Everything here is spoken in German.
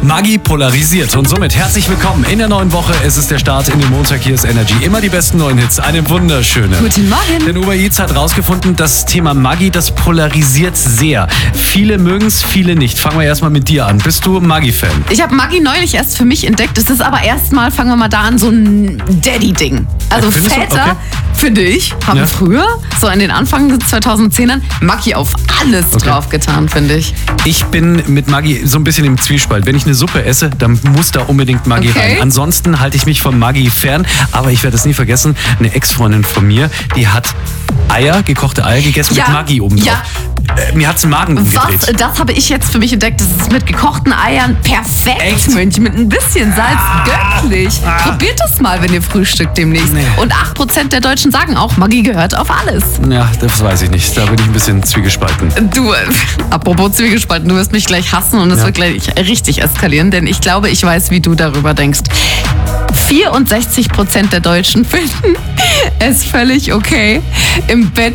Maggi polarisiert und somit herzlich willkommen in der neuen Woche. Es ist der Start in den Montag, hier ist Energy. Immer die besten neuen Hits, eine wunderschöne. Guten Morgen. Denn Uber Eats hat rausgefunden, das Thema Maggi, das polarisiert sehr. Viele mögen es, viele nicht. Fangen wir erstmal mit dir an. Bist du Maggi-Fan? Ich habe Maggi neulich erst für mich entdeckt. Es ist aber erstmal, fangen wir mal da an, so ein Daddy-Ding. Also Findest du? Väter, Okay. finde ich, haben früher, so in den Anfang 2010ern, Maggi auf alles draufgetan, finde ich. Ich bin mit Maggi so ein bisschen im Zwiespalt. Wenn ich eine Suppe esse, dann muss da unbedingt Maggi rein. Ansonsten halte ich mich von Maggi fern. Aber ich werde es nie vergessen, eine Ex-Freundin von mir, die hat gekochte Eier gegessen mit Maggi oben drauf. Ja. Mir hat's den Magen umgedreht. Das habe ich jetzt für mich entdeckt. Das ist mit gekochten Eiern perfekt. Echt? Mönch, mit ein bisschen Salz göttlich. Probiert es mal, wenn ihr frühstückt demnächst. Nee. Und 8% der Deutschen sagen auch, Maggi gehört auf alles. Ja, das weiß ich nicht. Da bin ich ein bisschen zwiegespalten. Du, apropos Zwiegespalten, du wirst mich gleich hassen und es wird gleich richtig eskalieren, denn ich glaube, ich weiß, wie du darüber denkst. 64% der Deutschen finden es völlig okay, im Bett